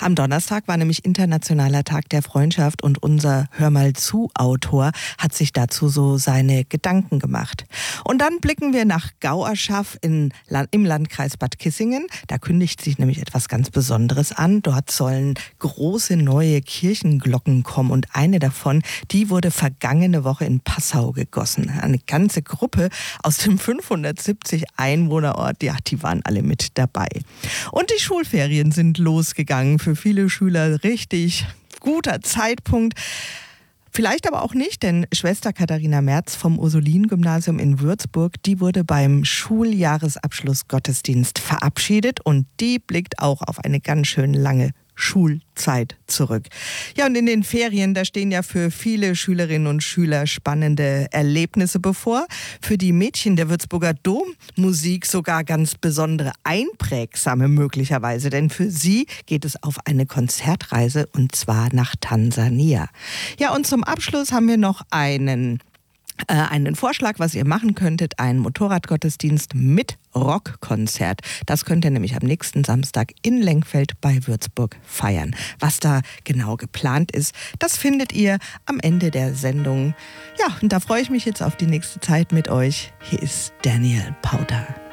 Am Donnerstag war nämlich Internationaler Tag der Freundschaft und unser Hör mal zu Autor hat sich dazu so seine Gedanken gemacht. Und dann blicken wir nach Gauerschaff im Landkreis Bad Kissingen. Da kündigt sich nämlich etwas ganz Besonderes an. Dort sollen große neue Kirchenglocken kommen und eine davon, die wurde vergangene Woche in Passau gegossen. Eine ganze Gruppe aus dem 570 Einwohnerort, ja, die waren alle mit dabei. Und die Schulferien sind losgegangen. Für viele Schüler richtig guter Zeitpunkt. Vielleicht aber auch nicht, denn Schwester Katharina Merz vom Ursulinen-Gymnasium in Würzburg, die wurde beim Schuljahresabschluss-Gottesdienst verabschiedet und die blickt auch auf eine ganz schön lange Schulzeit zurück. Ja, und in den Ferien, da stehen ja für viele Schülerinnen und Schüler spannende Erlebnisse bevor. Für die Mädchen der Würzburger Dommusik sogar ganz besondere, einprägsame möglicherweise, denn für sie geht es auf eine Konzertreise und zwar nach Tansania. Ja, und zum Abschluss haben wir noch einen Vorschlag, was ihr machen könntet, einen Motorradgottesdienst mit Rockkonzert. Das könnt ihr nämlich am nächsten Samstag in Lenkfeld bei Würzburg feiern. Was da genau geplant ist, das findet ihr am Ende der Sendung. Ja, und da freue ich mich jetzt auf die nächste Zeit mit euch. Hier ist Daniel Powter.